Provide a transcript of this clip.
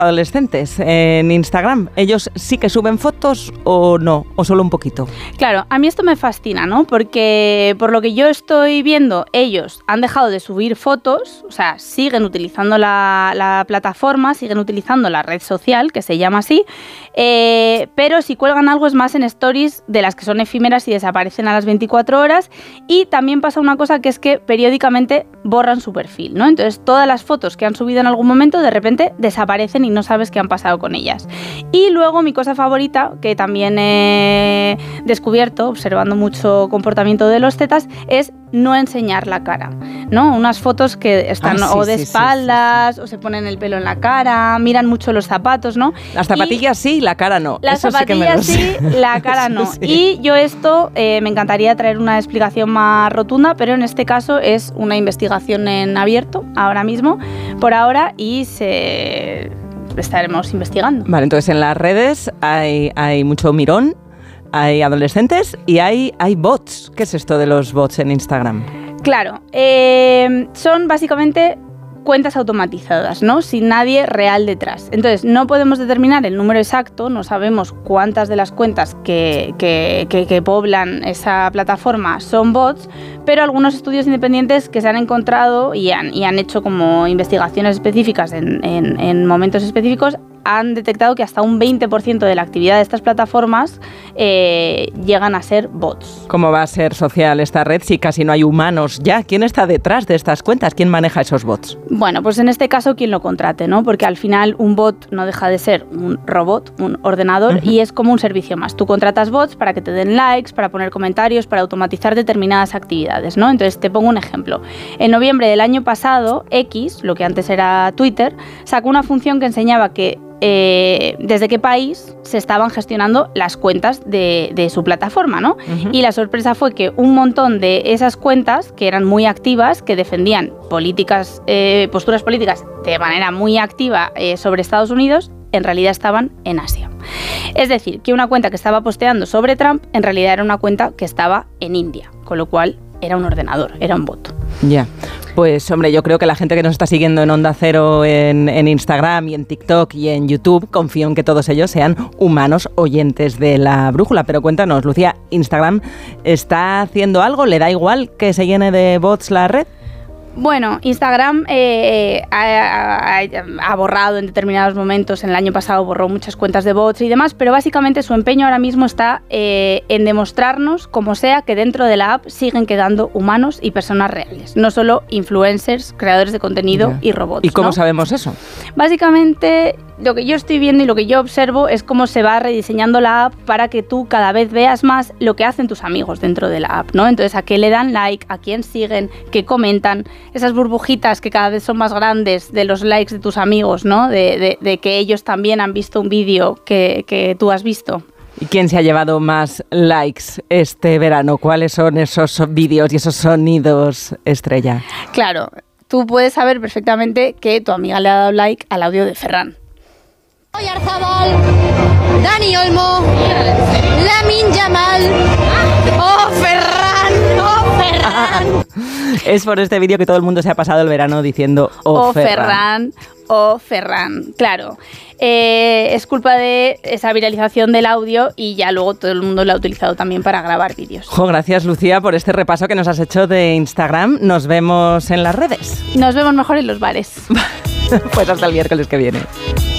adolescentes en Instagram. ¿Ellos sí que suben fotos o no? ¿O solo un poquito? Claro, a mí esto me fascina, ¿no? Porque por lo que yo estoy viendo, ellos han dejado de subir fotos, o sea, siguen utilizando la plataforma, siguen utilizando la red social, que se llama así, pero si cuelgan algo es más en stories de las que son efímeras y desaparecen a las 24 horas. Y también pasa una cosa, que es que periódicamente borran su perfil, ¿no? Entonces todas las fotos que han subido en algún momento de repente desaparecen y no sabes qué han pasado con ellas. Y luego mi cosa favorita, que también he descubierto observando mucho comportamiento de los tetas, es no enseñar la cara, ¿no? Unas fotos que están o de espaldas, o se ponen el pelo en la cara, miran mucho los zapatos, ¿no? Las zapatillas sí, la cara no. Las zapatillas sí, la cara no. Sí. Y yo esto me encantaría traer una explicación más rotunda, pero en este caso es una investigación en abierto ahora mismo, por ahora, y estaremos investigando. Vale, entonces en las redes hay mucho mirón, hay adolescentes y hay bots. ¿Qué es esto de los bots en Instagram? Claro, son básicamente cuentas automatizadas, ¿no? Sin nadie real detrás. Entonces, no podemos determinar el número exacto, no sabemos cuántas de las cuentas que poblan esa plataforma son bots, pero algunos estudios independientes que se han encontrado y han hecho como investigaciones específicas en momentos específicos, han detectado que hasta un 20% de la actividad de estas plataformas llegan a ser bots. ¿Cómo va a ser social esta red si casi no hay humanos ya? ¿Quién está detrás de estas cuentas? ¿Quién maneja esos bots? Bueno, pues en este caso, quien lo contrate, ¿no? Porque al final un bot no deja de ser un robot, un ordenador, y es como un servicio más. Tú contratas bots para que te den likes, para poner comentarios, para automatizar determinadas actividades, ¿no? Entonces, te pongo un ejemplo. En noviembre del año pasado, X, lo que antes era Twitter, sacó una función que enseñaba que desde qué país se estaban gestionando las cuentas de su plataforma, ¿no? Y la sorpresa fue que un montón de esas cuentas, que eran muy activas, que defendían posturas políticas de manera muy activa sobre Estados Unidos, en realidad estaban en Asia. Es decir, que una cuenta que estaba posteando sobre Trump, en realidad era una cuenta que estaba en India, con lo cual era un ordenador, era un bot. Ya, pues hombre, yo creo que la gente que nos está siguiendo en Onda Cero, en Instagram y en TikTok y en YouTube, confío en que todos ellos sean humanos oyentes de La Brújula. Pero cuéntanos, Lucía, ¿Instagram está haciendo algo? ¿Le da igual que se llene de bots la red? Bueno, Instagram ha borrado en determinados momentos, en el año pasado borró muchas cuentas de bots y demás, pero básicamente su empeño ahora mismo está en demostrarnos, como sea, que dentro de la app siguen quedando humanos y personas reales, no solo influencers, creadores de contenido y robots. ¿Y cómo ¿no? sabemos eso? Básicamente, lo que yo estoy viendo y lo que yo observo es cómo se va rediseñando la app para que tú cada vez veas más lo que hacen tus amigos dentro de la app, ¿no? Entonces, a qué le dan like, a quién siguen, qué comentan, esas burbujitas que cada vez son más grandes de los likes de tus amigos, ¿no? De que ellos también han visto un vídeo que tú has visto. ¿Y quién se ha llevado más likes este verano? ¿Cuáles son esos vídeos y esos sonidos estrella? Claro, tú puedes saber perfectamente que tu amiga le ha dado like al audio de Ferran. Oyarzabal, Dani Olmo, Lamine Yamal. ¡Oh, Ferran! ¡Oh, Ferran! Es por este vídeo que todo el mundo se ha pasado el verano diciendo ¡Oh, Ferran! ¡Oh, Ferran! Claro, es culpa de esa viralización del audio y ya luego todo el mundo lo ha utilizado también para grabar vídeos. Gracias, Lucía, por este repaso que nos has hecho de Instagram. Nos vemos en las redes. Nos vemos mejor en los bares. Pues hasta el miércoles que viene.